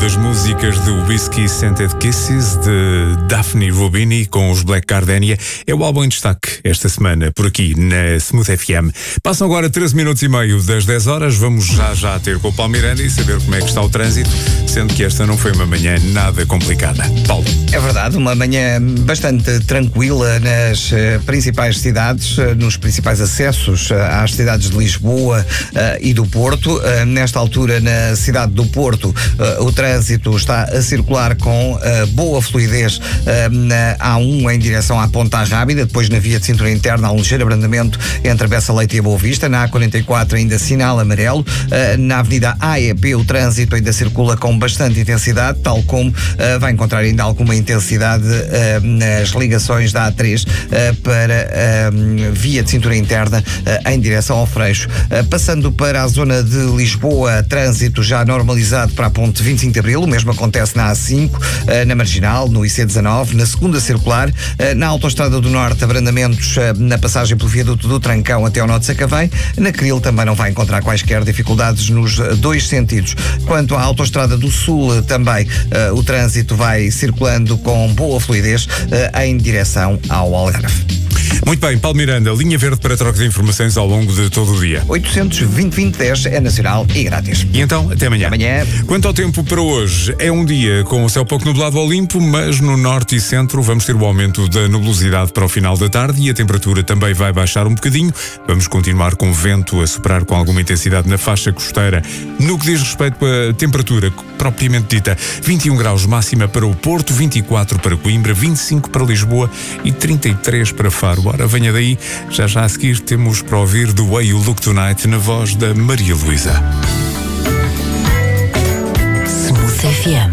das músicas de Whiskey Scented Kisses de Daphne Rubini com os Black Gardenia. É o álbum em destaque esta semana por aqui na Smooth FM. Passam agora 13 minutos e meio das 10 horas. Vamos já ter com o Paulo Miranda e saber como é que está o trânsito, sendo que esta não foi uma manhã nada complicada. Paulo. É verdade, uma manhã bastante tranquila nas principais cidades, nos principais acessos às cidades de Lisboa e do Porto. Nesta altura, na cidade do Porto, o trânsito está a circular com boa fluidez na A1 em direção à Ponta Rábida, depois na via de cintura interna há um ligeiro abrandamento entre a Bessa Leite e a Boa Vista, na A44 ainda sinal amarelo, na Avenida AEP o trânsito ainda circula com bastante intensidade, tal como vai encontrar ainda alguma intensidade nas ligações da A3 para via de cintura interna em direção ao Freixo. Passando para a zona de Lisboa, trânsito já normalizado para a ponte 25 de Abril, o mesmo acontece na A5, na Marginal, no IC19, na segunda circular, na Autoestrada do Norte, abrandamentos na passagem pelo viaduto do Trancão até ao nó de Sacavém. Na Cril também não vai encontrar quaisquer dificuldades nos dois sentidos. Quanto à Autoestrada do Sul, também o trânsito vai circulando com boa fluidez em direção ao Algarve. Muito bem, Paulo Miranda, linha verde para troca de informações ao longo de todo o dia. 820-2010 é nacional e grátis. E então, até amanhã. Amanhã. Quanto ao tempo para hoje, é um dia com o céu pouco nublado ao limpo, mas no norte e centro vamos ter o aumento da nebulosidade para o final da tarde e a temperatura também vai baixar um bocadinho. Vamos continuar com vento a soprar com alguma intensidade na faixa costeira. No que diz respeito à temperatura propriamente dita, 21 graus máxima para o Porto, 24 para Coimbra, 25 para Lisboa e 33 para Faro. Ora, venha daí, já a seguir temos para ouvir The Way You Look Tonight na voz da Maria Luísa. Smooth FM.